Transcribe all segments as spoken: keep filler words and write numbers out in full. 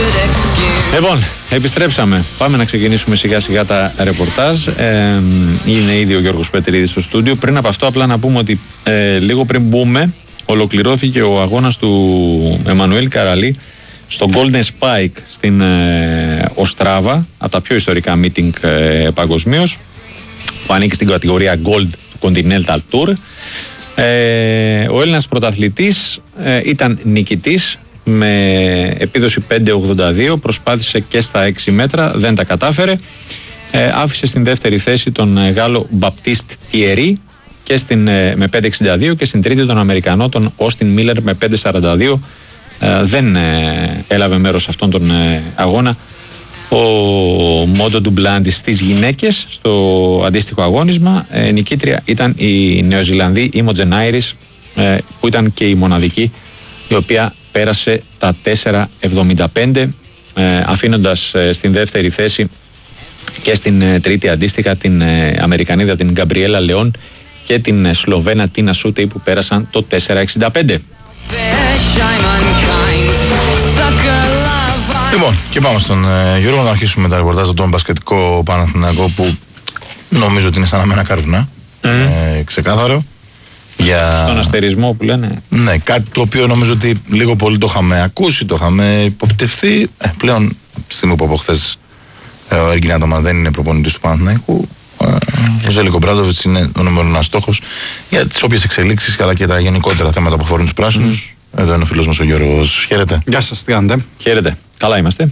Λοιπόν, επιστρέψαμε. Πάμε να ξεκινήσουμε σιγά σιγά τα ρεπορτάζ. Ε, είναι ήδη ο Γιώργος Πετρίδης στο στούντιο. Πριν από αυτό, απλά να πούμε ότι ε, λίγο πριν μπούμε, ολοκληρώθηκε ο αγώνας του Εμμανουέλ Καραλή στο Golden Spike στην ε, Οστράβα, από τα πιο ιστορικά meeting ε, παγκοσμίως, που ανήκει στην κατηγορία Gold του Continental Tour. Ε, ο Έλληνας πρωταθλητής ε, ήταν νικητής με επίδοση πέντε ογδόντα δύο, προσπάθησε και στα έξι μέτρα, δεν τα κατάφερε. Ε, άφησε στην δεύτερη θέση τον Γάλλο Μπαπτίστ Τιερί και στην, ε, με πέντε εξήντα δύο και στην τρίτη τον Αμερικανό τον Όστιν Μίλερ με πέντε σαράντα δύο. Ε, δεν ε, έλαβε μέρος σε αυτόν τον ε, αγώνα ο Μόντο Ντουμπλάντης στις γυναίκες στο αντίστοιχο αγώνισμα. Ε, νικήτρια ήταν η Νεοζηλανδή Imogen Iris, ε, που ήταν και η μοναδική η οποία πέρασε τα τέσσερα εβδομήντα πέντε, ε, αφήνοντας ε, στην δεύτερη θέση και στην ε, τρίτη αντίστοιχα την ε, Αμερικανίδα την Γκαμπριέλα Λεόν και την ε, Σλοβένα Τίνα Σούτεϊ που πέρασαν το τέσσερα εξήντα πέντε. Λοιπόν, και πάμε στον ε, Γιώργο να αρχίσουμε τα ρεπορτάζ από τον μπασκετικό Παναθηναϊκό, που νομίζω ότι είναι σαν αμένα κάρβουνα. Mm. Ε, ξεκάθαρο. Για... Στον αστερισμό που λένε. Ναι, κάτι το οποίο νομίζω ότι λίγο πολύ το είχαμε ακούσει, το είχαμε υποπτευθεί. Ε, πλέον, στη στιγμή που από χθες ε, ο Έργιν Άτομα δεν είναι προπονητής του Παναθηναϊκού, ε, ο Ζέλικο Μπράντοβιτς είναι ο νούμερο ένας στόχος για τις όποιες εξελίξεις αλλά και τα γενικότερα θέματα που αφορούν τους πράσινους. Mm. Εδώ είναι ο φίλος μας ο Γιώργος. Χαίρετε. Γεια σας, τι κάνετε? Χαίρετε. Καλά είμαστε.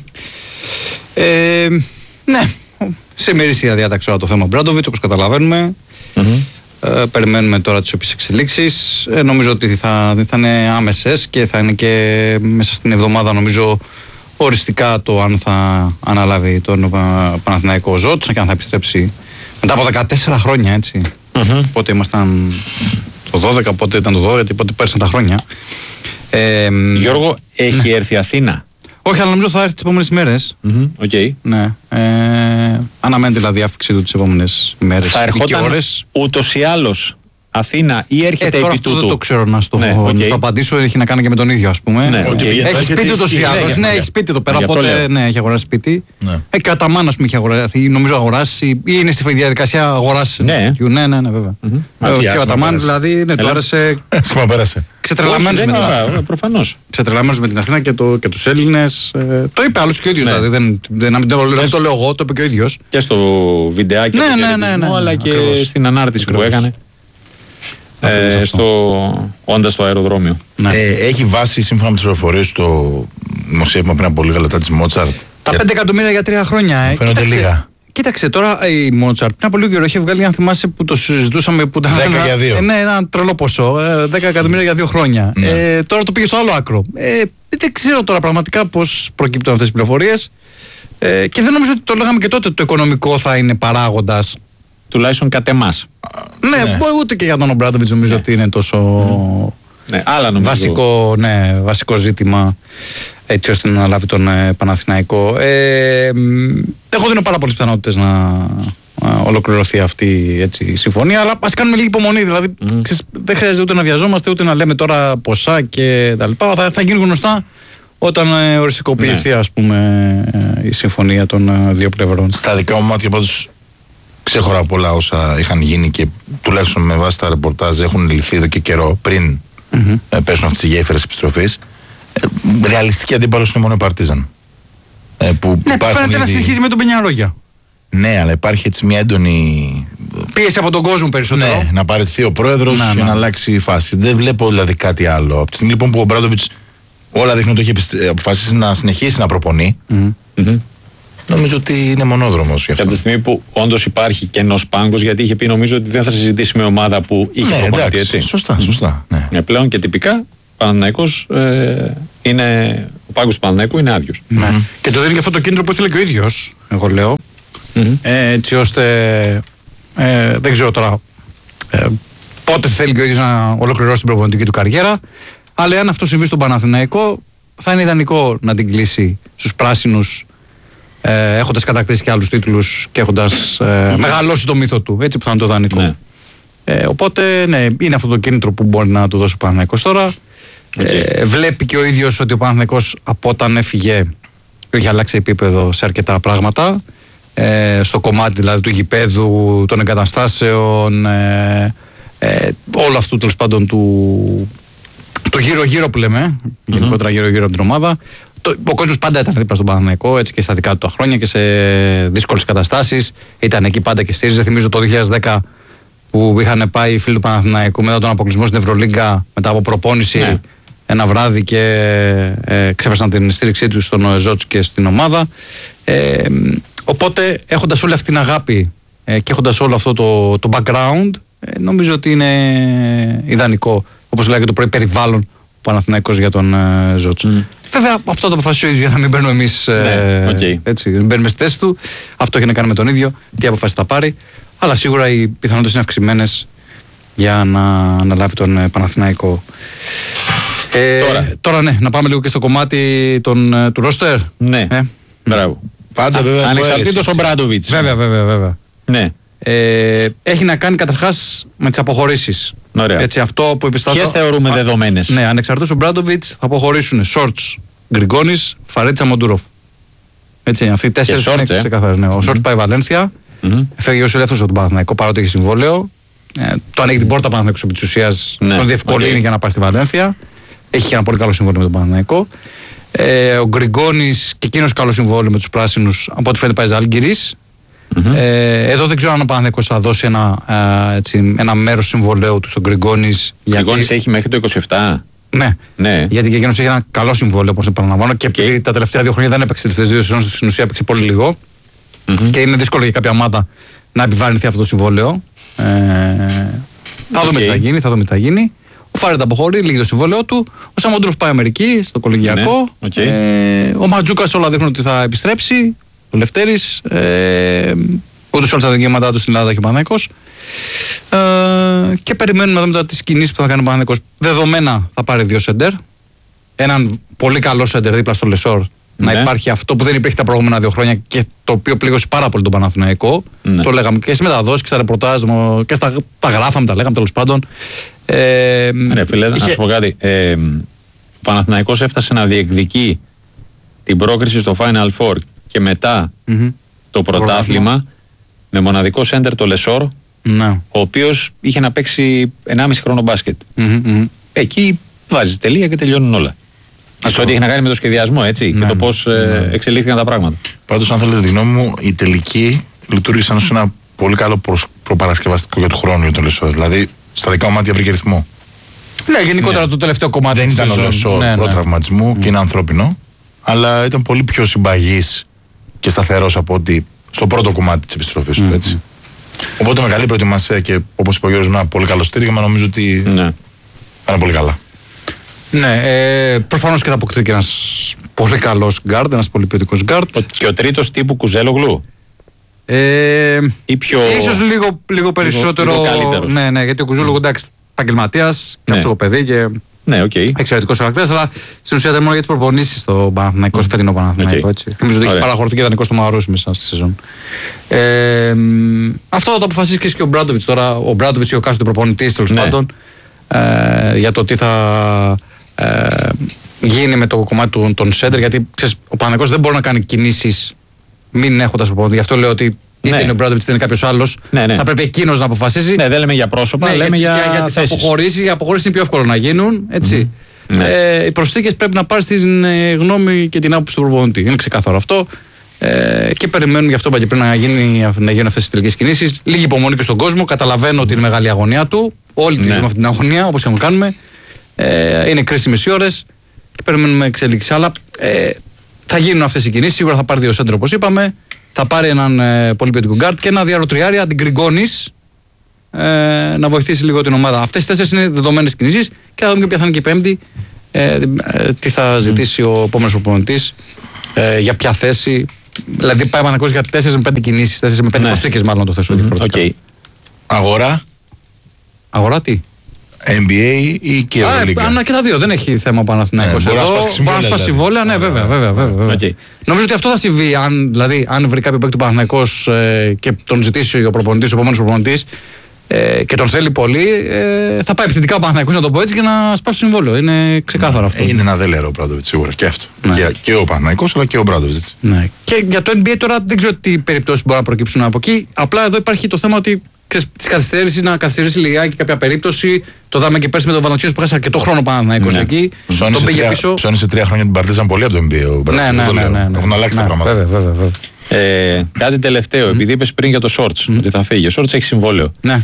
Ε, ναι, σε ημερήσια διάταξη τώρα το θέμα Μπράντοβιτς, όπως καταλαβαίνουμε. Mm-hmm. Ε, περιμένουμε τώρα τις όποιες εξελίξεις. Ε, νομίζω ότι θα, θα είναι άμεσες και θα είναι και μέσα στην εβδομάδα, νομίζω, οριστικά το αν θα αναλάβει τον Παναθηναϊκό Ζότς και αν θα επιστρέψει μετά από δεκατέσσερα χρόνια, έτσι. Mm-hmm. Πότε ήμασταν το δώδεκα, πότε ήταν το δώδεκα, πότε πέρασαν τα χρόνια. Ε, Γιώργο, έχει ναι. έρθει Αθήνα? Όχι, αλλά νομίζω θα έρθει τις επόμενες ημέρες. Mm-hmm. Okay. Ναι. Ε, αναμένεται δηλαδή άφηξη του τις επόμενες ημέρες. Θα ερχόταν ούτως ή άλλως Αθήνα ή έρχεται ε, επί τούτου? Δεν το ξέρω να στο, ναι, okay. να στο απαντήσω. Έχει να κάνει και με τον ίδιο, ας πούμε. Ναι, okay. Okay. Έχει σπίτι ούτως ή άλλως. Ναι, έχει σπίτι εδώ πέρα. Οπότε ναι, έχει αγοράσει σπίτι. Ναι. Ε, κατά μάνα, ας πούμε, έχει αγοράσει. Νομίζω αγοράσει ή είναι στη διαδικασία αγοράσει. Ναι, ναι, ναι, βέβαια. Και ο Αταμάν δηλαδή του άρεσε. Πέρασε. Ξετρελαμένος με, προφανώς. Ξετρελαμένος με την Αθήνα και, το, και τους Έλληνες. Ε, το είπε άλλος και ο ίδιος, ναι. δηλαδή. Δεν, δεν, δεν, δεν, δεν το λέω εγώ, το είπε και ο ίδιος. Και στο βιντεάκι ναι, του ναι, ναι, ναι, ναι, αλλά και ακριβώς. Στην ανάρτηση ακριβώς. που έκανε. Ε, στο όντα στο αεροδρόμιο. Ναι. Ε, έχει βάση σύμφωνα με τις πληροφορίες στο δημοσίευμα πριν από λίγα λεπτά της Μότσαρτ. Τα πέντε εκατομμύρια για τρία χρόνια. Ε. Φαίνονται λίγα. Κοίταξε τώρα η Μότσαρτ πριν από λίγο καιρό είχε βγάλει, αν θυμάσαι, που το συζητούσαμε. Που δέκα για δύο. Ε, ναι, ένα τρελό ποσό. δέκα εκατομμύρια για δύο χρόνια. Ναι. Ε, τώρα το πήγε στο άλλο άκρο. Ε, δεν ξέρω τώρα πραγματικά πώς προκύπτουν αυτές οι πληροφορίες. Ε, και δεν νομίζω ότι το λέγαμε και τότε ότι το οικονομικό θα είναι παράγοντας. Τουλάχιστον κατ' εμάς. Ναι, ναι. ούτε και για τον Ομπράντοβιτς νομίζω ναι. ότι είναι τόσο ναι, άλλα νομίζω. βασικό, ναι, βασικό ζήτημα έτσι ώστε να αναλάβει τον ε, Παναθηναϊκό. Ε, εγώ δίνω πάρα πολλές πιθανότητες να, να ολοκληρωθεί αυτή έτσι, η συμφωνία, αλλά ας κάνουμε λίγη υπομονή. Δηλαδή, mm. ξέρεις, δεν χρειάζεται ούτε να βιαζόμαστε ούτε να λέμε τώρα ποσά και τα λοιπά. Θα, θα γίνουν γνωστά όταν ε, οριστικοποιηθεί ναι. ας πούμε, ε, η συμφωνία των ε, δύο πλευρών. Στα δικά μου μάτια πάντως ξέχωρα πολλά όσα είχαν γίνει και τουλάχιστον με βάση τα ρεπορτάζ έχουν λυθεί εδώ και καιρό πριν mm-hmm. ε, πέσουν αυτές οι γέφυρες επιστροφής. Ε, ρεαλιστική αντίπαλος είναι μόνο η Παρτίζαν. Ε, που ναι, φαίνεται ήδη... να συνεχίζει με τον Πενιαρόγια. Ναι, αλλά υπάρχει έτσι μια έντονη πίεση από τον κόσμο περισσότερο. Ναι, να παραιτηθεί ο πρόεδρος να, για να, να αλλάξει η φάση. Δεν βλέπω δηλαδή κάτι άλλο. Από τη στιγμή λοιπόν που ο Μπράντοβιτς όλα δείχνουν ότι έχει αποφασίσει να συνεχίσει να προπονεί. Mm-hmm. Νομίζω ότι είναι μονόδρομος γι' αυτό. Και από τη στιγμή που όντως υπάρχει κενός πάγκος, γιατί είχε πει νομίζω ότι δεν θα συζητήσει με ομάδα που είχε ναι, προπονητή, έτσι. Σωστά, σωστά. Ναι. Ναι, πλέον και τυπικά Παναθηναϊκός ε, είναι. Ο πάγκος του Παναθηναϊκού είναι άδειος. Ναι. Mm-hmm. Και το δίνει και αυτό το κίνητρο που ήθελε και ο ίδιος, εγώ λέω. Mm-hmm. Ε, έτσι ώστε. Ε, δεν ξέρω τώρα ε, πότε θέλει και ο ίδιος να ολοκληρώσει την προπονητική του καριέρα. Αλλά αν αυτό συμβεί στον Παναθηναϊκό, θα είναι ιδανικό να την κλείσει στους πράσινους. Ε, έχοντας κατακτήσει και άλλους τίτλους και έχοντας ε, μεγαλώσει το μύθο του, έτσι που θα είναι το δανεικό. Ναι. Ε, οπότε, ναι, είναι αυτό το κίνητρο που μπορεί να του δώσει ο Παναθηναϊκός τώρα. Okay. Ε, βλέπει και ο ίδιος ότι ο Παναθηναϊκός από όταν έφυγε έχει αλλάξει επίπεδο σε αρκετά πράγματα. Ε, στο κομμάτι δηλαδή του γηπέδου, των εγκαταστάσεων, ε, ε, όλο αυτού τέλος πάντων του, του γύρω-γύρω που λέμε, mm-hmm. γενικότερα γύρω-γύρω από την ομάδα. Το, ο κόσμος πάντα ήταν δίπλα στον Παναθηναϊκό, έτσι και στα δικά του τα χρόνια και σε δύσκολες καταστάσεις. Ήταν εκεί πάντα και στήριζε. Θυμίζω το δύο χιλιάδες δέκα που είχαν πάει οι φίλοι του Παναθηναϊκού μετά τον αποκλεισμό στην Ευρωλίγκα, μετά από προπόνηση ναι. ένα βράδυ και ε, ξέφρασαν την στήριξή του στον Ζότς και στην ομάδα. Ε, οπότε έχοντας όλη αυτή την αγάπη ε, και έχοντας όλο αυτό το, το background, ε, νομίζω ότι είναι ιδανικό, όπως λέγεται το πρωί, περιβάλλον ο Παναθηναϊκός για τον ε, Ζότς. Mm. Βέβαια αυτό το αποφασίσει ο ίδιος, για να μην μπαίνουμε εμείς ε, ναι, okay. έτσι, μην μπαίνουμε στη θέση του. Αυτό έχει να κάνει με τον ίδιο, τι αποφάση θα πάρει. Αλλά σίγουρα οι πιθανότητες είναι αυξημένες για να αναλάβει τον ε, Παναθηναϊκό. Ε, τώρα. τώρα ναι, να πάμε λίγο και στο κομμάτι των, του ρόστερ. Ναι, ε, μπράβο. Πάντα βέβαια. Ανεξαρτήτως ο Μπράντοβιτς. Βέβαια, βέβαια, βέβαια. Ναι. Ε, έχει να κάνει καταρχάς με τις αποχωρήσεις. Ωραία. Έτσι, αυτό που επιστάζω. Ποιες θεωρούμε α, δεδομένες? Ναι, ανεξαρτήτως ο Μπράντοβιτς θα αποχωρήσουν Σόρτς, Γκριγκόνης, Φαρέτσα, Μοντούροφ. Έτσι, αυτοί οι τέσσερις είναι ε. ξεκαθαρές. Ναι. Ο mm-hmm. Σόρτς πάει Βαλένθια. Mm-hmm. Φεύγει ως ελεύθερος από τον Παναθηναϊκό παρότι έχει συμβόλαιο. Ε, το ανοίγει την πόρτα Παναθηναϊκός επί της ουσίας. Ναι. Τον διευκολύνει okay. για να πάει στη Βαλένθια. Έχει και ένα πολύ καλό συμβόλαιο με τον Παναθηναϊκό. Ε, ο Γκριγκόνης και εκείνος καλό συμβόλαιο με τους πράσινους. Από ό,τι φαίνεται πάει Ζάλγκιρις. Mm-hmm. Ε, εδώ δεν ξέρω αν ο Παναθηναϊκός θα δώσει ένα, ε, έτσι, ένα μέρος συμβολέου του στον Γκριγκόνης. Ο Γκριγκόνης έχει μέχρι το είκοσι επτά. Ναι. ναι, γιατί και εκείνος έχει ένα καλό συμβόλαιο, όπως επαναλαμβάνω, και okay. τα τελευταία δύο χρόνια δεν έπαιξε, τις δύο σεζόν στην ουσία έπαιξε πολύ λίγο. Mm-hmm. Και είναι δύσκολο για κάποια ομάδα να επιβαρυνθεί αυτό το συμβόλαιο. Ε, θα okay. δούμε τι θα γίνει, θα δούμε τι θα γίνει. Ο Φάρετ αποχωρεί, λύγει το συμβόλαιό του. Ο Σαμοντρούφ πάει Αμερική, στο κολεγιακό. Ναι, okay. ε, ο Ματζούκας όλα δείχνουν ότι θα επιστρέψει. Ο Λευτέρης. Ε, ούτως όλα τα δικαιώματά του στην Ελλάδα και ο Παναθηναϊκός. Ε, και περιμένουμε να δούμε τώρα τις κινήσεις που θα κάνει ο Παναθηναϊκός. Δεδομένα θα πάρει δύο σέντερ. Έναν πολύ καλό σέντερ δίπλα στο Λεσόρ. Ναι. Να υπάρχει αυτό που δεν υπήρχε τα προηγούμενα δύο χρόνια και το οποίο πλήγωσε πάρα πολύ τον Παναθηναϊκό. Ναι. Το λέγαμε και στις μεταδόσεις και στα ρεπορτάζ και στα τα γράφαμε, τα λέγαμε τέλος πάντων. Ε, ναι, φίλε, είχε... να σου πω κάτι. Ε, ο Παναθηναϊκός έφτασε να διεκδικεί την πρόκριση στο Final Four και μετά mm-hmm. το πρωτάθλημα με μοναδικό σέντερ το Λεσόρ, ναι. ο οποίος είχε να παίξει ενάμιση χρόνο μπάσκετ. Mm-hmm. Εκεί βάζεις τελεία και τελειώνουν όλα. Σε ό,τι έχει να κάνει με το σχεδιασμό, έτσι, ναι, και το πώς ναι. ε, εξελίχθηκαν τα πράγματα. Πάντως, αν θέλετε τη γνώμη μου, οι τελικοί λειτουργήσαν ως ένα πολύ καλό προ, προπαρασκευαστικό για του χρόνου για το Λεσόρ. Δηλαδή, στα δικά μάτια βρήκε ρυθμό. Ναι, γενικότερα ναι. το τελευταίο κομμάτι δεν ήταν ο Λεσόρ ναι, προ ναι. τραυματισμού mm. και είναι ανθρώπινο, αλλά ήταν πολύ πιο συμπαγής και σταθερός από ότι στο πρώτο κομμάτι της επιστροφής του. Mm. Έτσι. Οπότε, με καλή προετοιμασία και όπως είπε ο Γιώργος, ένα πολύ καλό στήριγμα, νομίζω ότι ναι. ήταν πολύ καλά. Ναι, ε, προφανώς και θα αποκτήσει και ένας πολύ καλός γκάρντ, ένας πολύ ποιοτικός γκάρντ. Και ο τρίτος τύπου Κουζέλογλου. Ε, ή πιο... Ίσως λίγο, λίγο περισσότερο. Λίγο καλύτερος. Ναι, ναι, γιατί ο Κουζέλογλου εντάξει, επαγγελματίας, ναι. κάψογο παιδί και ναι, okay. εξαιρετικός χαρακτήρας, αλλά στην ουσία δεν μόνο για τις προπονήσεις στο Παναθηναϊκό, στο θερινό Παναθηναϊκό. Okay. Θυμίζω ότι έχει παραχωρηθεί και δανεικός στο Μαρούσι μέσα στη σεζόν. Ε, αυτό θα το αποφασίσει και ο Μπράντοβιτς τώρα, ο Μπράντοβιτς ή ο κάστο προπονητής τέλος ναι. πάντων, ε, για το τι θα. Ε, γίνει με το κομμάτι του, των σέντερ, γιατί ξέρεις, ο Παναθηναϊκός δεν μπορεί να κάνει κινήσεις μην έχοντας προπονητή. Γι' αυτό λέω ότι είτε ναι. είναι ο Μπράντοβιτς είτε είναι κάποιος άλλος. Ναι, ναι. Θα πρέπει εκείνος να αποφασίσει. Ναι, δεν λέμε για πρόσωπα, ναι, λέμε για, για, για τις αποχωρήσεις. Οι αποχωρήσεις είναι πιο εύκολο να γίνουν. Έτσι. Mm. Ναι. Ε, οι προσθήκες πρέπει να πάρεις την ε, γνώμη και την άποψη του προπονητή. Είναι ξεκάθαρο αυτό. Ε, και περιμένουν γι' αυτό και πριν να, γίνει, να γίνουν αυτές τις τελικές κινήσεις. Λίγη υπομονή και στον κόσμο. Καταλαβαίνω ότι είναι μεγάλη αγωνία του. Όλοι τη ζούμε αυτή την αγωνία, όπως και να κάνουμε. Ε, είναι κρίσιμες οι ώρες και περιμένουμε εξέλιξη. Αλλά ε, θα γίνουν αυτές οι κινήσεις. Σίγουρα θα πάρει δύο σέντρο όπως είπαμε. Θα πάρει έναν ε, πολύ ποιοτικό γκάρτ και ένα διαρροτριάρι αντιγκριγκόνης ε, να βοηθήσει λίγο την ομάδα. Αυτές οι τέσσερις είναι δεδομένες κινήσεις και θα δούμε και ποια θα είναι και η πέμπτη. Ε, ε, τι θα ζητήσει ο επόμενος προπονητής, ε, για ποια θέση. Δηλαδή πάει Παναθηναϊκός για τέσσερις με πέντε κινήσεις, τέσσερις με πέντε προσθήκες μάλλον το θέσω διαφορετικά. Okay. Αγορά. Αγορά τι? N B A ή και Ευρωλίγκα. Α, και τα δύο. Δεν έχει θέμα ο Παναθηναϊκός. Μπορεί να σπάσει συμβόλαια, ναι, βέβαια. βέβαια, βέβαια. Okay. Νομίζω ότι αυτό θα συμβεί. Αν, δηλαδή, αν βρει κάποιο παίκτη του Παναθηναϊκός ε, και τον ζητήσει ο προπονητής, ο επόμενος προπονητής, ε, και τον θέλει πολύ, ε, θα πάει επιθετικά ο Παναθηναϊκός, να το πω έτσι, και να σπάσει το συμβόλαιο. Είναι ξεκάθαρο αυτό. Είναι ένα δελέρο ο Μπράντοβιτς σίγουρα και αυτό. Ναι. Και, και ο Παναθηναϊκός αλλά και ο Μπράντοβιτς. Ναι. Και για το N B A τώρα δεν ξέρω τι περιπτώσεις μπορεί να προκύψουν από εκεί. Απλά εδώ υπάρχει το θέμα ότι τη καθυστέρηση να καθυστερήσει λιγάκι κάποια περίπτωση. Το δάμε και πέρσι με τον Βαλαντσίνος που χάσει αρκετό χρόνο Παναθηναϊκός εκεί. Τον πήγε πίσω. Ψώνησε τρία χρόνια την Παρτίζαν πολύ από το N B A. Ο ναι, ναι, ναι, ναι, ναι. Έχουν αλλάξει ναι, τα πράγματα. Βέβαια, βέβαια, βέβαια. Ε, κάτι τελευταίο, mm. επειδή είπες πριν για το Shorts, mm. ότι θα φύγει. Ο Shorts έχει συμβόλαιο. Ναι.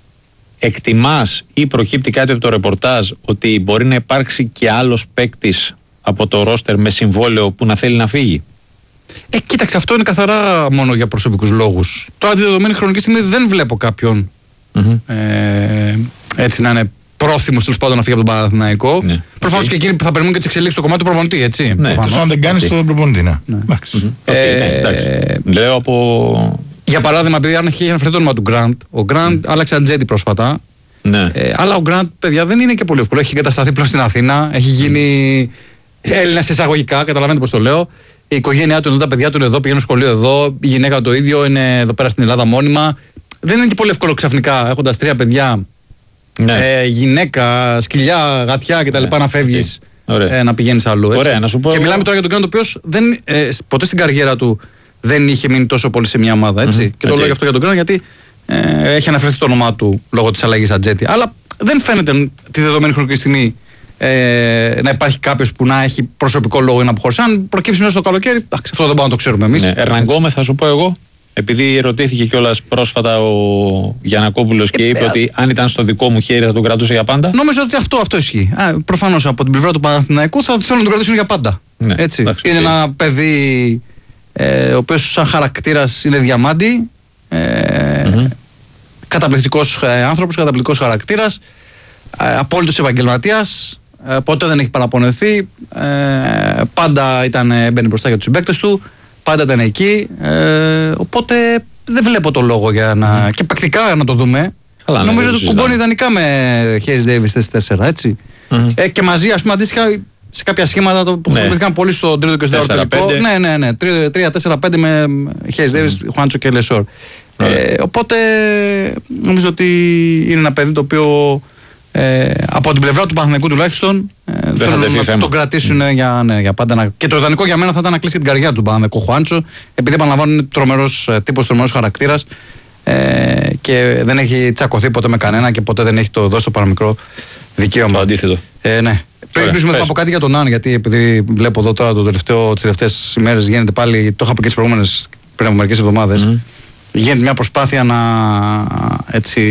Εκτιμάς ή προκύπτει κάτι από το ρεπορτάζ ότι μπορεί να υπάρξει και άλλος παίκτης από το ρόστερ με συμβόλαιο που να θέλει να φύγει? Ε, κοίταξε, αυτό είναι καθαρά μόνο για προσωπικούς λόγους. Τώρα, τη δεδομένη χρονική στιγμή, δεν βλέπω κάποιον mm-hmm. ε, έτσι να είναι πρόθυμος τέλος πάντων να φύγει από τον Παναθηναϊκό. Ναι. Προφανώς okay. και εκείνοι που θα περιμένουν και τις εξελίξεις στο κομμάτι του προπονητή, έτσι. Ναι, εκτός αν δεν κάνεις τον προπονητή, ναι. ναι. Mm-hmm. Okay, ε, ναι, εντάξει. Λέω από. Για παράδειγμα, επειδή αν έχει αναφερθεί το όνομα του Γκραντ, ο Γκραντ mm. άλλαξε ατζέντη πρόσφατα. Ναι. Ε, αλλά ο Γκραντ, παιδιά, δεν είναι και πολύ εύκολο. Έχει εγκατασταθεί πλέον στην Αθήνα, έχει γίνει Έλληνας εισαγωγικά, καταλαβαίνετε πώς το λέω. Η οικογένειά του εδώ, τα παιδιά του είναι εδώ, πηγαίνουν σχολείο εδώ, η γυναίκα το ίδιο, είναι εδώ πέρα στην Ελλάδα μόνιμα. Δεν είναι και πολύ εύκολο ξαφνικά, έχοντας τρία παιδιά, ναι. ε, γυναίκα, σκυλιά, γατιά κτλ. Ναι. Να φεύγεις, ε, να πηγαίνεις αλλού. Έτσι. Ωραία, να σου πω... Και μιλάμε τώρα για τον Γκραντ, ο οποίος ε, ποτέ στην καριέρα του δεν είχε μείνει τόσο πολύ σε μια ομάδα. Έτσι. Mm-hmm. Και το okay. λέω γι' αυτό για τον Γκραντ, γιατί ε, έχει αναφερθεί το όνομά του λόγω της αλλαγής ατζέτη. Αλλά δεν φαίνεται τη δεδομένη χρονική στιγμή ε, να υπάρχει κάποιος που να έχει προσωπικό λόγο για να αποχωρήσει. Αν προκύψει μέσα στο καλοκαίρι, αυτό δεν μπορούμε να το ξέρουμε εμείς. Ναι, Ερναγκόμε, θα σου πω εγώ, επειδή ρωτήθηκε κιόλας πρόσφατα ο Γιαννακόπουλος και ε, είπε ε, ότι αν ήταν στο δικό μου χέρι θα τον κρατούσε για πάντα. Νομίζω ότι αυτό, αυτό ισχύει. Προφανώς από την πλευρά του Παναθηναϊκού θα θέλουν να τον κρατήσουν για πάντα. Ναι, έτσι. Εντάξει, είναι okay. ένα παιδί ε, ο οποίος σαν χαρακτήρας είναι διαμάντη. Ε, mm-hmm. Καταπληκτικός ε, άνθρωπος, καταπληκτικός χαρακτήρας, ε, απόλυτος επαγγελματίας, ε, ποτέ δεν έχει παραπονεθεί, ε, πάντα ήταν, μπαίνει μπροστά για τους συμπαίκτες του, πάντα ήταν εκεί, ε, οπότε δεν βλέπω το λόγο για να, mm-hmm. και πρακτικά να το δούμε. Καλά, νομίζω ότι κουμπώνει ιδανικά με Hayes Davis θέση τέσσερα, έτσι. Mm-hmm. Ε, και μαζί, ας πούμε, αντίστοιχα σε κάποια σχήματα που ναι. χρησιμοποιήθηκαν πολύ στο τρίτο και στο δεύτερο τελικό. Ναι, ναι, ναι. τρία τέσσερα πέντε με Hayes Davis, Χουάντσο και Λεσόρ. Ε, οπότε νομίζω ότι είναι ένα παιδί το οποίο ε, από την πλευρά του Παναθηναϊκού τουλάχιστον ε, θέλουν να θέμα. τον κρατήσουν mm. για, ναι, για πάντα. Και το ιδανικό για μένα θα ήταν να κλείσει και την καριέρα του Παναθηναϊκού Χουάντσο, επειδή επαναλαμβάνω είναι τρομερός τύπος, τρομερός χαρακτήρας ε, και δεν έχει τσακωθεί ποτέ με κανένα και ποτέ δεν έχει το δώσει το παραμικρό δικαίωμα. Το αντίθετο. Ε, ναι. Πριν κλείσουμε να πω κάτι για τον Ναν, γιατί επειδή βλέπω εδώ τώρα το τελευταίο, τις τελευταίες ημέρες γίνεται πάλι, το είχα πει και τις προηγούμενες πριν από μερικές εβδομάδες. Mm. Γίνεται μια προσπάθεια να έτσι,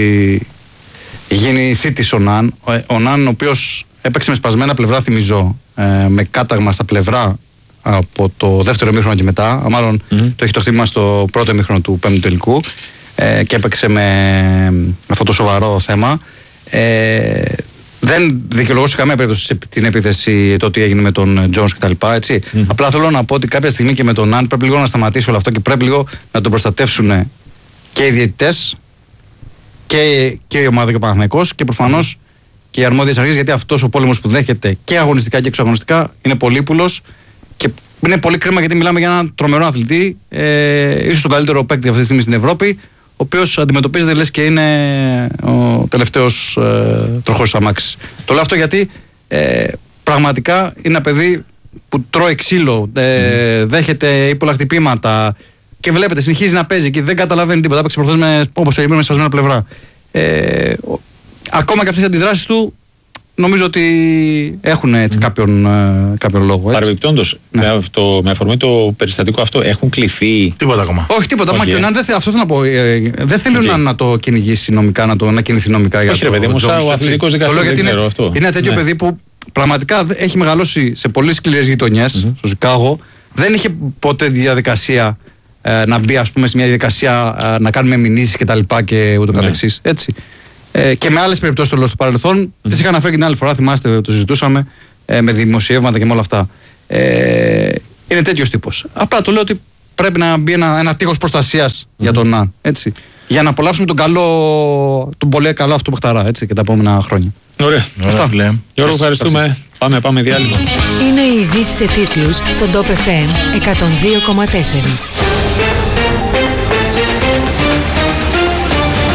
γίνει θήτης ο Ναν. Ο Ναν, ο οποίος έπαιξε με σπασμένα πλευρά, θυμίζω, ε, με κάταγμα στα πλευρά από το δεύτερο ημίχρονο και μετά. Μάλλον mm-hmm. το έχει το χτύπημα στο πρώτο ημίχρονο του πέμπτου τελικού ε, και έπαιξε με, με αυτό το σοβαρό θέμα. Ε, δεν δικαιολογώ σε καμία περίπτωση την επίθεση το τι έγινε με τον Τζόνς κτλ. Mm-hmm. Απλά θέλω να πω ότι κάποια στιγμή και με τον Ναν πρέπει λίγο να σταματήσει όλο αυτό και πρέπει λίγο να τον προστατεύσουν και οι διαιτητές και, και η ομάδα και ο Παναθηναϊκός και προφανώς και οι αρμόδιες αρχές, γιατί αυτός ο πόλεμος που δέχεται και αγωνιστικά και εξωαγωνιστικά είναι πολύπουλος και είναι πολύ κρίμα, γιατί μιλάμε για έναν τρομερό αθλητή, ε, ίσως τον καλύτερο παίκτη αυτή τη στιγμή στην Ευρώπη, ο οποίος αντιμετωπίζεται λες και είναι ο τελευταίος ε, τροχός αμάξης. Το λέω αυτό γιατί ε, πραγματικά είναι ένα παιδί που τρώει ξύλο, ε, mm. δέχεται υπολαχτυπήματα και βλέπετε συνεχίζει να παίζει και δεν καταλαβαίνει τίποτα. Έπαιξε προχθές με, όπως έγινε, με σπασμένα πλευρά. Ε, ο, ακόμα και αυτές οι αντιδράσεις του νομίζω ότι έχουν έτσι mm. κάποιον, ε, κάποιον λόγο. Παρεμπιπτόντως, ναι. με, με αφορμή το περιστατικό αυτό, έχουν κληθεί. Τίποτα ακόμα. Όχι, τίποτα. Okay. Μα και ο Ναν δεν, αυτό θέλω να πω. Ε, δεν θέλει okay. να, να το κυνηγήσει νομικά, να, το, να κινηθεί νομικά. Όχι, ρε παιδί μου, ο αθλητικός δικαστής δεν ξέρω αυτό. Είναι ένα τέτοιο ναι. παιδί που πραγματικά έχει μεγαλώσει σε πολύ σκληρές γειτονιές, mm-hmm. στο Σικάγο. Δεν είχε ποτέ διαδικασία ε, να μπει, ας πούμε, σε μια διαδικασία ε, να κάνουμε μηνύσεις και τα λοιπά και ούτω ναι. καθεξής. Έτσι. Ε, και με άλλες περιπτώσεις στο παρελθόν, mm-hmm. τις είχα αναφέρει και την άλλη φορά, θυμάστε, το συζητούσαμε ε, με δημοσιεύματα και με όλα αυτά. Ε, είναι τέτοιος τύπος. Απλά το λέω ότι πρέπει να μπει ένα, ένα τείχος προστασίας mm-hmm. για τον Ναν. Έτσι. Για να απολαύσουμε τον καλό, τον πολύ καλό αυτό παιχταρά, έτσι, και τα επόμενα χρόνια. Ωραία. Αυτά. Γιώργο, ευχαριστούμε. Πάμε, πάμε διάλειμμα. Είναι οι ειδήσεις σε τίτλους στον Top εφ εμ εκατόν δύο κόμμα τέσσερα.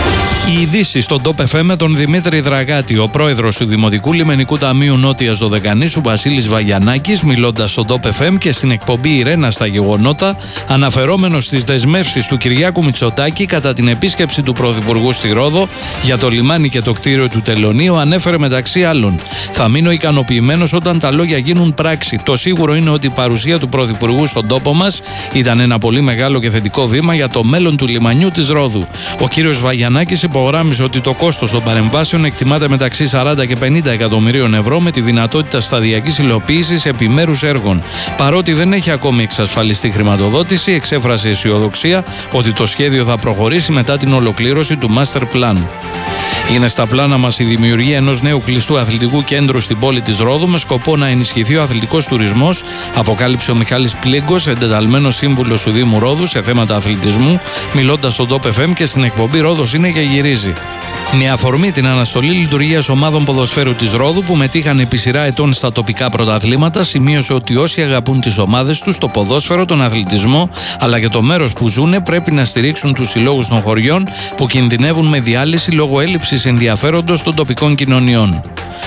Οι ειδήσεις στον Top εφ εμ με τον Δημήτρη Δραγάτη. Ο πρόεδρος του Δημοτικού Λιμενικού Ταμείου Νότιας Δωδεκανήσου, Βασίλης Βαγιανάκης, μιλώντας στον Top εφ εμ και στην εκπομπή Ιρένα στα γεγονότα, αναφερόμενος στις δεσμεύσεις του Κυριάκου Μητσοτάκη κατά την επίσκεψη του Πρωθυπουργού στη Ρόδο για το λιμάνι και το κτίριο του Τελωνείου, ανέφερε μεταξύ άλλων: «Θα μείνω ικανοποιημένος όταν τα λόγια γίνουν πράξη. Το σίγουρο είναι ότι η παρουσία του Πρωθυπουργού στον τόπο μας ήταν ένα πολύ μεγάλο και θετικό βήμα για το μέλλον του λιμανιού της Ρόδου». Ο κύριος Βαγιανάκης υπογράμμισε ότι το κόστος των παρεμβάσεων εκτιμάται μεταξύ σαράντα και πενήντα εκατομμυρίων ευρώ, με τη δυνατότητα σταδιακής υλοποίησης επιμέρους έργων. Παρότι δεν έχει ακόμη εξασφαλιστεί χρηματοδότηση, εξέφρασε αισιοδοξία ότι το σχέδιο θα προχωρήσει μετά την ολοκλήρωση του Master Plan. Είναι στα πλάνα μας η δημιουργία ενός νέου κλειστού αθλητικού κέντρου στην πόλη της Ρόδου με σκοπό να ενισχυθεί ο αθλητικός τουρισμός, αποκάλυψε ο Μιχάλης Πλίγκος, εντεταλμένος σύμβουλος του Δήμου Ρόδου σε θέματα αθλητισμού, μιλώντας στον Top εφ εμ και στην εκπομπή Ρόδος είναι και γυρίζει. Με αφορμή την αναστολή λειτουργίας ομάδων ποδοσφαίρου της Ρόδου που μετήχαν επί σειρά ετών στα τοπικά πρωταθλήματα, σημείωσε ότι όσοι αγαπούν τις ομάδες τους, το ποδόσφαιρο, τον αθλητισμό αλλά και το μέρος που ζουνε, πρέπει να στηρίξουν τους συλλόγους των χωριών που κινδυνεύουν με διάλυση λόγω έλλειψης ενδιαφέροντος των τοπικών κοινωνιών.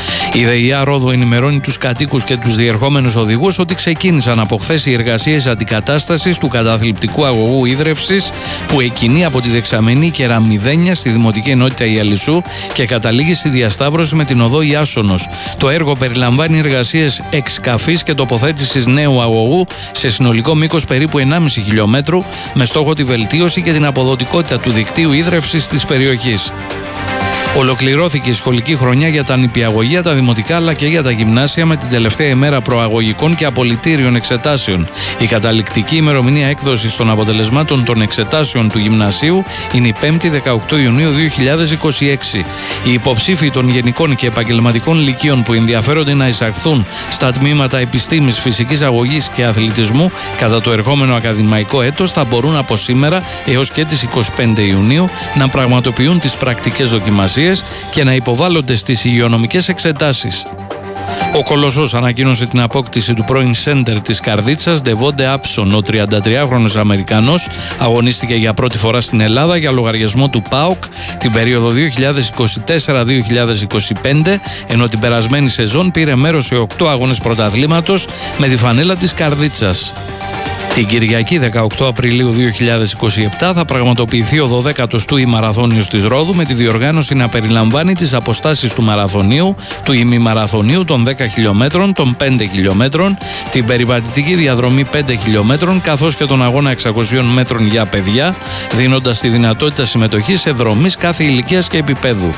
Η ΔΕΙΑ Ρόδου ενημερώνει τους κατοίκους και τους διερχόμενους οδηγούς ότι ξεκίνησαν από χθες οι εργασίες αντικατάστασης του καταθλιπτικού αγωγού ίδρευσης που εκκινεί από τη δεξαμενή Κεραμιδένια στη Δημοτική Ενότητα Ιαλισσού και καταλήγει στη διασταύρωση με την οδό Ιάσονος. Το έργο περιλαμβάνει εργασίες εξκαφής και τοποθέτησης νέου αγωγού σε συνολικό μήκος περίπου ενάμιση χιλιόμετρου, με στόχο τη βελτίωση και την αποδοτικότητα του δικτύου ίδρευσης της περιοχής. Ολοκληρώθηκε η σχολική χρονιά για τα νηπιαγωγεία, τα δημοτικά αλλά και για τα γυμνάσια με την τελευταία ημέρα προαγωγικών και απολυτήριων εξετάσεων. Η καταληκτική ημερομηνία έκδοσης των αποτελεσμάτων των εξετάσεων του γυμνασίου είναι η πέμπτη δεκαοκτώ Ιουνίου δύο χιλιάδες είκοσι έξι. Οι υποψήφοι των γενικών και επαγγελματικών λυκείων που ενδιαφέρονται να εισαχθούν στα τμήματα επιστήμης, φυσικής αγωγής και αθλητισμού κατά το ερχόμενο ακαδημαϊκό έτος θα μπορούν από σήμερα έως και τις εικοστή πέμπτη Ιουνίου να πραγματοποιούν τις πρακτικές δοκιμασίες και να υποβάλλονται στις υγειονομικές εξετάσεις. Ο Κολοσσός ανακοίνωσε την απόκτηση του πρώην σέντερ της Καρδίτσας, Ντεβόντε Άψον. Ο τριαντατριάχρονος Αμερικανός αγωνίστηκε για πρώτη φορά στην Ελλάδα για λογαριασμό του ΠΑΟΚ την περίοδο δύο χιλιάδες είκοσι τέσσερα δύο χιλιάδες είκοσι πέντε, ενώ την περασμένη σεζόν πήρε μέρος σε οκτώ αγώνες πρωταθλήματος με τη φανέλα της Καρδίτσας. Την Κυριακή δεκαοκτώ Απριλίου δύο χιλιάδες είκοσι επτά θα πραγματοποιηθεί ο δωδέκατος του ημαραθώνιος της Ρόδου, με τη διοργάνωση να περιλαμβάνει τις αποστάσεις του μαραθωνίου, του ημιμαραθωνίου των δέκα χιλιόμετρων, των πέντε χιλιόμετρων, την περιπατητική διαδρομή πέντε χιλιόμετρων καθώς και τον αγώνα εξακοσίων μέτρων για παιδιά, δίνοντας τη δυνατότητα συμμετοχής σε δρομείς κάθε ηλικίας και επίπεδου.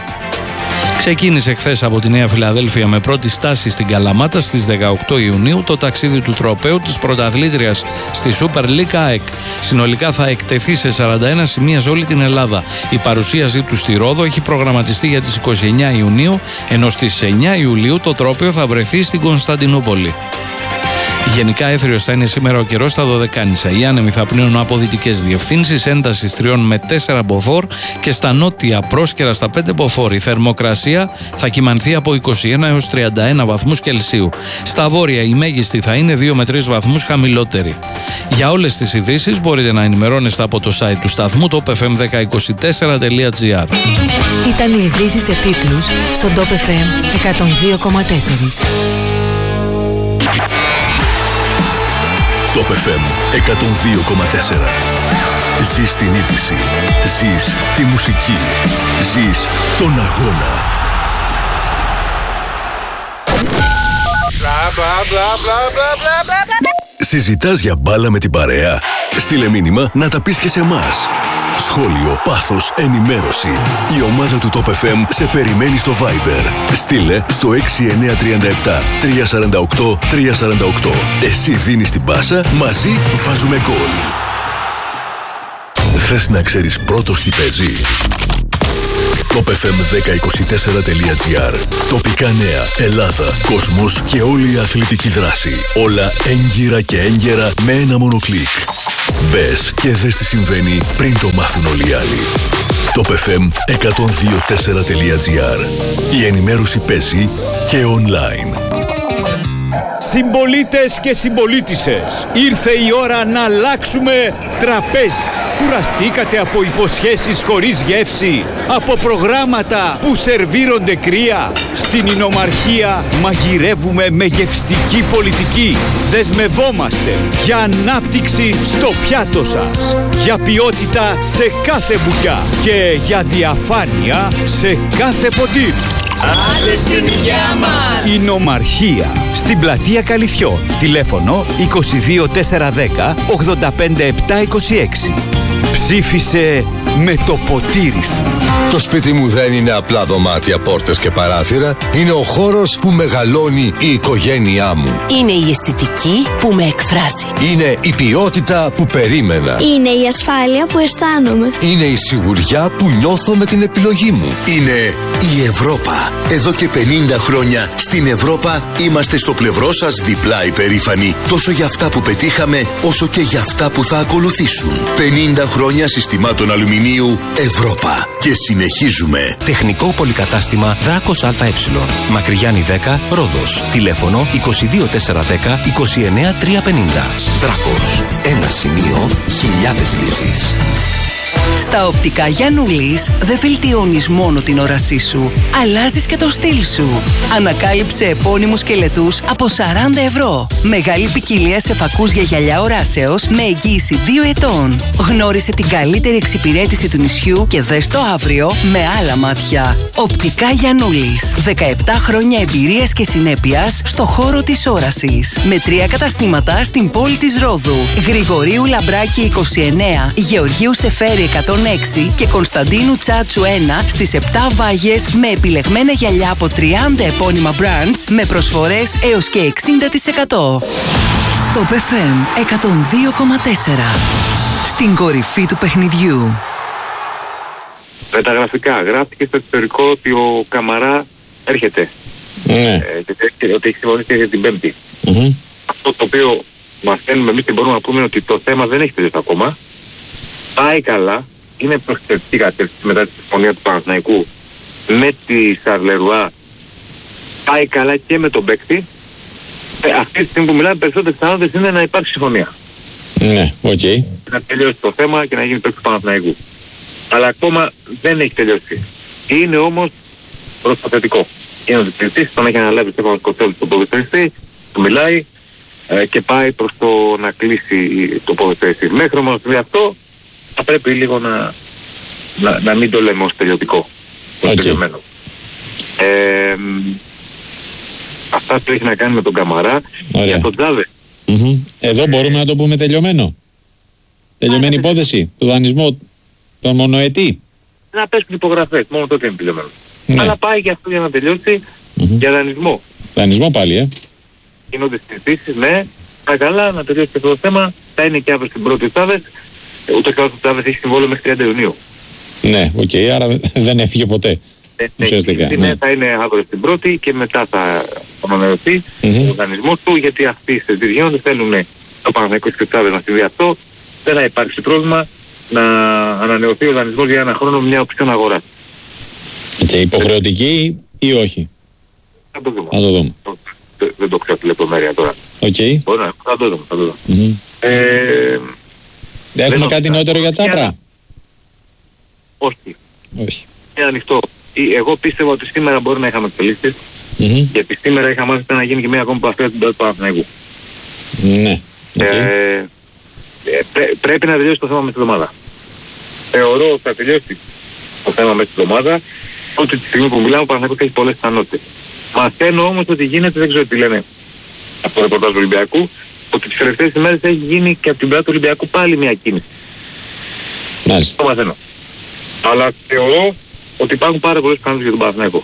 Ξεκίνησε χθες από τη Νέα Φιλαδέλφια με πρώτη στάση στην Καλαμάτα στις δεκαοκτώ Ιουνίου το ταξίδι του τροπαίου της πρωταθλήτριας στη Super League ΑΕΚ. Συνολικά θα εκτεθεί σε σαράντα ένα σημεία σε όλη την Ελλάδα. Η παρουσίασή του στη Ρόδο έχει προγραμματιστεί για τις είκοσι εννέα Ιουνίου, ενώ στις εννέα Ιουλίου το τρόπαιο θα βρεθεί στην Κωνσταντινούπολη. Γενικά έθριος θα είναι σήμερα ο καιρός στα Δωδεκάνησα. Οι άνεμοι θα πνέουν από δυτικές διευθύνσεις, έντασης τριών με τέσσερα μποφόρ και στα νότια πρόσκαιρα στα πέντε μποφόρ. Η θερμοκρασία θα κυμανθεί από είκοσι ένα έως τριάντα ένα βαθμούς Κελσίου. Στα βόρεια η μέγιστη θα είναι δύο με τρεις βαθμούς χαμηλότερη. Για όλες τις ειδήσεις μπορείτε να ενημερώνεστε από το site του σταθμού top f m ένα μηδέν δύο τέσσερα τελεία g r. Ήταν οι ειδήσεις σε τίτλους στον Top εφ εμ εκατόν δύο κόμμα τέσσερα. Top εφ εμ εκατόν δύο κόμμα τέσσερα. Ζεις την είδηση. Ζεις τη μουσική. Ζεις τον αγώνα. Συζητάς για μπάλα με την παρέα? Στείλε μήνυμα να τα πεις και σε εμάς. Σχόλιο, πάθος, ενημέρωση. Η ομάδα του Top εφ εμ σε περιμένει στο Viber. Στείλε στο έξι εννιά τρία επτά τρία τέσσερα οκτώ τρία τέσσερα οκτώ. Εσύ δίνεις την πάσα, μαζί βάζουμε γκολ. Θες να ξέρεις πρώτος τι παίζει? top f m ένα μηδέν δύο τέσσερα τελεία g r. Τοπικά νέα, Ελλάδα, κόσμος και όλη η αθλητική δράση. Όλα έγκυρα και έγκαιρα με ένα μόνο κλικ. Μπες και δες τι συμβαίνει πριν το μάθουν όλοι οι άλλοι. top f m εκατόν δύο τέσσερα τελεία g r. Η ενημέρωση παίζει και online. Συμπολίτες και συμπολίτισσες, ήρθε η ώρα να αλλάξουμε τραπέζι. Κουραστήκατε από υποσχέσεις χωρίς γεύση, από προγράμματα που σερβίρονται κρύα? Στην Ινομαρχία μαγειρεύουμε με γευστική πολιτική. Δεσμευόμαστε για ανάπτυξη στο πιάτο σας, για ποιότητα σε κάθε μπουκιά και για διαφάνεια σε κάθε ποτήρι. Άντε στην υγειά μας! Ινομαρχία, στην πλατεία Καλυθιών. Τηλέφωνο είκοσι δύο τετρακόσια δέκα ογδόντα πέντε επτακόσια είκοσι έξι. Ψήφισε με το ποτήρι σου. Το σπίτι μου δεν είναι απλά δωμάτια, πόρτες και παράθυρα. Είναι ο χώρος που μεγαλώνει η οικογένειά μου. Είναι η αισθητική που με εκφράζει. Είναι η ποιότητα που περίμενα. Είναι η ασφάλεια που αισθάνομαι. Είναι η σιγουριά που νιώθω με την επιλογή μου. Είναι η Ευρώπα. Εδώ και πενήντα χρόνια στην Ευρώπα είμαστε στο πλευρό σας διπλά υπερήφανοι. Τόσο για αυτά που πετύχαμε, όσο και για αυτά που θα ακολουθήσουν. πενήντα χρόνια συστημάτων αλουμινίου Ευρώπα. Και συνεχίζουμε. Τεχνικό πολυκατάστημα Δράκος ΑΕ. Μακρυγιάννη δέκα, Ρόδος. Τηλέφωνο είκοσι δύο τετρακόσια δέκα είκοσι εννέα τριακόσια πενήντα. Δράκος. Ένα σημείο, χιλιάδες λύσεις. Στα οπτικά Γιαννούλης δεν βελτιώνεις μόνο την όρασή σου, αλλάζεις και το στυλ σου. Ανακάλυψε επώνυμους σκελετούς από σαράντα ευρώ. Μεγάλη ποικιλία σε φακούς για γυαλιά οράσεως με εγγύηση δύο ετών. Γνώρισε την καλύτερη εξυπηρέτηση του νησιού και δες το αύριο με άλλα μάτια. Οπτικά Γιαννούλης. δεκαεπτά χρόνια εμπειρίας και συνέπειας στο χώρο της όρασης. Με τρία καταστήματα στην πόλη της Ρόδου. Γρηγορίου Λαμπράκη είκοσι εννέα, Γεωργίου Σεφέρη εκατόν έξι και Κωνσταντίνου Τσάτσου ένα στις επτά Βάγες με επιλεγμένα γυαλιά από τριάντα επώνυμα brands με προσφορές έως και εξήντα τοις εκατό. Top εφ εμ εκατόν δύο κόμμα τέσσερα. Στην κορυφή του παιχνιδιού. Με τα γραφικά γράφτηκε στο εξωτερικό ότι ο Καμαρά έρχεται. Ναι. Ε, και ότι έχει συμφωνήσει για την Πέμπτη. Mm-hmm. Αυτό το οποίο μαθαίνουμε εμείς και μπορούμε να πούμε είναι ότι το θέμα δεν έχει τελειώσει ακόμα. Πάει καλά, είναι προσθετική κατεύθυνση μετά τη συμφωνία του Παναθηναϊκού με τη Σαρλερουά. Πάει καλά και με τον παίκτη. Ε, αυτή τη στιγμή που μιλάμε, περισσότερες πιθανότητες είναι να υπάρξει συμφωνία. Ναι, οκ. Okay. Να τελειώσει το θέμα και να γίνει παίκτη του Παναθηναϊκού. Αλλά ακόμα δεν έχει τελειώσει. Είναι όμως προς το θετικό. Είναι ο διευθυντής, τον έχει αναλάβει στο Παπα-Κοτσέλη τον ποδοσφαιριστή, του μιλάει ε, και πάει προς το να κλείσει το ποδοσφαιριστή. Μέχρι όμως δει αυτό, θα πρέπει λίγο να, να, να μην το λέμε ως τελειωτικό. Ως okay. τελειωμένο. Ε, αυτά που έχει να κάνει με τον Καμαρά. Ωραία. Για τον Τζάβε. Mm-hmm. Εδώ μπορούμε να το πούμε τελειωμένο. Τελειωμένη ah, υπόθεση, το δανεισμό, το μονοετή. Να πέσουν υπογραφές, μόνο τότε είναι τελειωμένο. Ναι. Αλλά πάει και αυτό για να τελειώσει mm-hmm. για δανεισμό. Δανεισμό πάλι, ε. Γίνονται συζητήσεις, ναι. Θα καλά να τελειώσει και αυτό το θέμα. Θα είναι και αύριο στην πρώτη ο Τσάβες. Ούτε και ο Τσάβες έχει συμβόλαιο μέχρι τριάντα Ιουνίου. Ναι, οκ, okay, άρα δεν έφυγε ποτέ. Ναι, ουσιαστικά. Ναι, ναι. Θα είναι αύριο στην πρώτη και μετά θα ανανεωθεί mm-hmm. ο δανεισμός του, γιατί αυτοί οι συζητήσεις γίνονται, θέλουν το Παναθηναϊκό και ο Τσάβες να συμβεί αυτό. Δεν θα υπάρξει πρόβλημα να ανανεωθεί ο δανεισμός για ένα χρόνο με μια οψιόν αγορά. Και υποχρεωτική ή όχι? Θα το δούμε. Θα το δούμε. Δεν το ξέρω τη λεπτομέρεια τώρα. Οκ. Okay. Μπορεί να, θα το δούμε. Θα το δούμε. Mm-hmm. Ε, Έχουμε κάτι νεότερο για Τσάπρα? Όχι. Όχι. Είναι ανοιχτό. Εγώ πίστευα ότι σήμερα μπορεί να είχαμε εξελίξεις mm-hmm. γιατί σήμερα είχαμε μάθει να γίνει και μια ακόμη παθία του Παναθηναϊκού. Ναι. Okay. Ε, πρέ, πρέπει να τελειώσει το θέμα με την εβδομάδα. Θεωρώ ότι θα τελειώσει το θέμα με την εβδομάδα, ότι τη στιγμή που μιλάμε ο Παναθηναϊκός έχει πολλές πιθανότητες. Μαθαίνω όμως ότι γίνεται, δεν ξέρω τι λένε από το ρεπορτάζ του Ολυμπιακού, ότι τις τελευταίες ημέρες έχει γίνει και από την πλευρά του Ολυμπιακού πάλι μια κίνηση. Μάλιστα. Το μαθαίνω. Αλλά θεωρώ ότι υπάρχουν πάρα πολλές πιθανότητες για τον Παναθηναϊκό.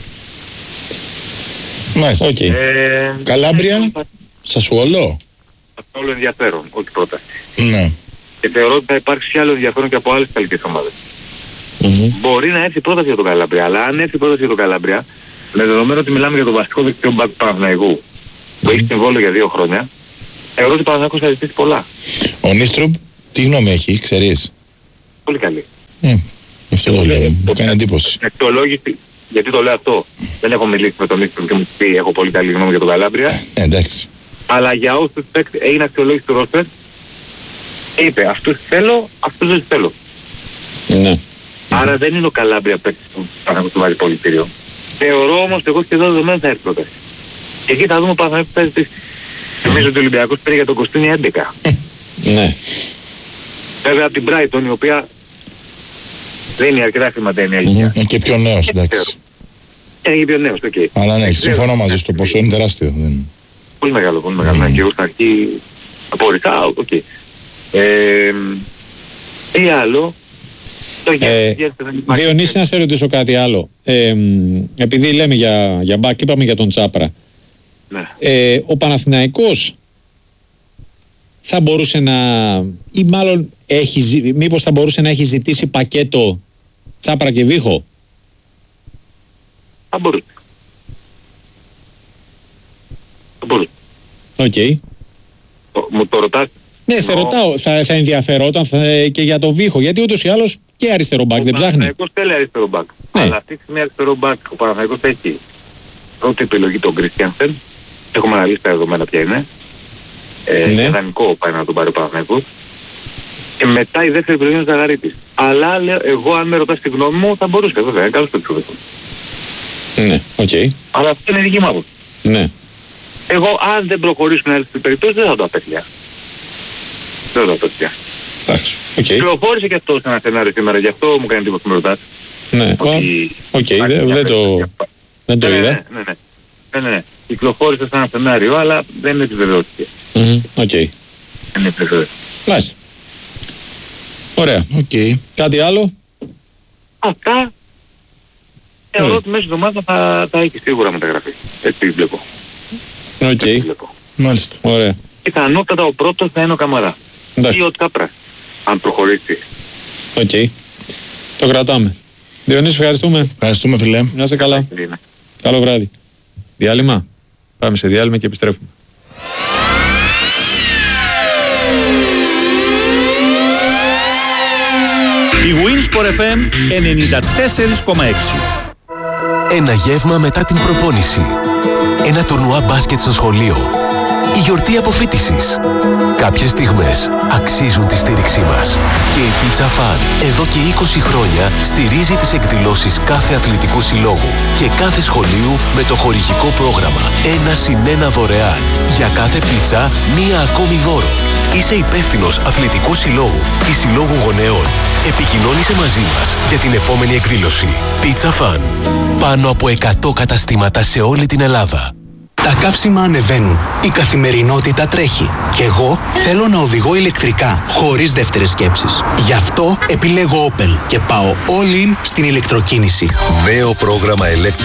Μάλιστα. Okay. Ε, Καλάμπρια, Σασουόλο. Αυτό όλο ενδιαφέρον, όχι πρόταση. Ναι. Και θεωρώ ότι θα υπάρξει άλλο ενδιαφέρον και από άλλες καλικές ομάδες. Mm-hmm. Μπορεί να έρθει πρόταση για τον Καλάμπρια, αλλά αν έρθει πρόταση για τον Καλάμπρια, με δεδομένο ότι μιλάμε για τον βασικό δεξιό μπακ του Παναθηναϊκού, που έχει συμβόλαιο για δύο χρόνια, θεωρώ ότι ο Παναθηναϊκός θα ζητήσει πολλά. Ο Νίστρουπ, τι γνώμη έχει, ξέρεις? Πολύ καλή. Ε, αυτό το λέω, μου κάνει εντύπωση. Εκτολόγηση, γιατί το λέω αυτό, δεν έχω μιλήσει με τον Νίστρουπ και μου πει έχω πολύ καλή γνώμη για τον Καλάμπρια. Ε, εντάξει. Αλλά για όσους παίκτες έγινε αξιολόγηση του ρόστερ, είπε αυτούς θέλω, αυτούς δεν θέλω. Ναι. Άρα δεν είναι ο Καλάμπρια παίκτης που Παναθηναϊκός του βάζει πολιτήριο. Θεωρώ όμως εγώ και εδώ δεδομένο θα έρθει πρόταση. Και εκεί θα δούμε ο Παναθηναϊκός θα ζητήσει. Νομίζω ότι ο Ολυμπιακός πήρε για τον Κωστίνη έντεκα. Ναι. Βέβαια από την Brighton η οποία δίνει αρκετά χρήματα είναι η αλήθεια. Είναι και πιο νέος, εντάξει. Είναι και πιο νέος, οκ. Okay. Αλλά ναι, συμφωνώ μαζί στο ποσό είναι τεράστιο. Δεν... Πολύ μεγάλο, πολύ μεγάλο. Mm. Και εγώ στην αρχή απορρικά, οκ. Okay. Ε, τι άλλο... Ε, Διονύση, να σε ρωτήσω κάτι άλλο. Ε, επειδή λέμε για, για μπακ, είπαμε για τον Τσάπρα. Ναι. Ε, ο Παναθηναϊκός θα μπορούσε να, ή μάλλον έχει, μήπως θα μπορούσε να έχει ζητήσει πακέτο Τσάπρα και Βίχο. Θα μπορούσε. Θα μπορούσε. Οκ. Okay. Μου το ρωτάς. Ναι, σε ρωτάω, θα, θα ενδιαφερόταν θα, και για το Βίχο, γιατί ούτως ή άλλως και αριστερό μπακ δεν ψάχνει. Ο Παναθηναϊκός θέλει αριστερό μπακ. Ναι. Αλλά αυτή τη στιγμή αριστερό μπακ ο Παναθηναϊκός έχει πρώτη επιλογή τον Κρίστιανσεν. Έχουμε αναλύσει τα δεδομένα ποια είναι. Ε, ναι. Ιδανικό πάει να τον πάρει ο Παναθηναϊκός. Και μετά η δεύτερη επιλογή είναι ο Ζαγαρίτης. Αλλά λέω, εγώ αν με ρωτάς τη γνώμη μου θα μπορούσε βέβαια, είναι καλός παίκτης. Ναι, οκ. Okay. Αλλά αυτό είναι η δική μου άποψη. Ναι. Εγώ αν δεν προχωρήσουν άλλες περιπτώσεις δεν θα το απέτυχα. Δεν θα το απέτυχα. Εντάξει, οκ. Κυκλοφόρησε και αυτό σε ένα σενάριο σήμερα, γι' αυτό μου κάνει εντύπωση που με ρωτάς. Ναι, οκ, δεν το δεν το είδα. Ναι, ναι, ναι. Ναι, ναι, ναι. Κυκλοφόρησε σε ένα σενάριο, αλλά δεν επιβεβαιώθηκε. Οκ. Δεν επιβεβαιώθηκε. Μάλιστα. Ωραία. Okay. Κάτι άλλο? Αυτά. Θεωρώ ότι μέσα στην εβδομάδα θα, θα έχει σίγουρα μεταγραφή. Έτσι βλέπω. Οκ. Okay. Μάλιστα. Ωραία. Πιθανότατα ο πρώτος θα είναι ο Καμαρά. Ή ο Τσάπρας. Αν προχωρήσει. Οκ. Okay. Το κρατάμε. Διονύση, ευχαριστούμε. Ευχαριστούμε, φιλέ. Να είσαι καλά. Καλό βράδυ. Διάλειμμα. Πάμε σε διάλειμμα και επιστρέφουμε. Η Winsport εφ εμ ενενήντα τέσσερα κόμμα έξι. Ένα γεύμα μετά την προπόνηση. Ένα τουρνουά μπάσκετ στο σχολείο. Η γιορτή αποφοίτησης. Κάποιες στιγμές αξίζουν τη στήριξή μας. Και η Pizza Fan εδώ και είκοσι χρόνια στηρίζει τις εκδηλώσεις κάθε αθλητικού συλλόγου και κάθε σχολείου με το χορηγικό πρόγραμμα ένα συν ένα δωρεάν. Για κάθε πίτσα μία ακόμη δώρο. Είσαι υπεύθυνος αθλητικού συλλόγου ή συλλόγου γονέων. Επικοινώνησε μαζί μας για την επόμενη εκδήλωση. Pizza Fan. Πάνω από εκατό καταστήματα σε όλη την Ελλάδα. Τα καύσιμα ανεβαίνουν, η καθημερινότητα τρέχει και εγώ θέλω να οδηγώ ηλεκτρικά, χωρίς δεύτερες σκέψεις. Γι' αυτό επιλέγω Opel και πάω all in στην ηλεκτροκίνηση. Νέο πρόγραμμα Electric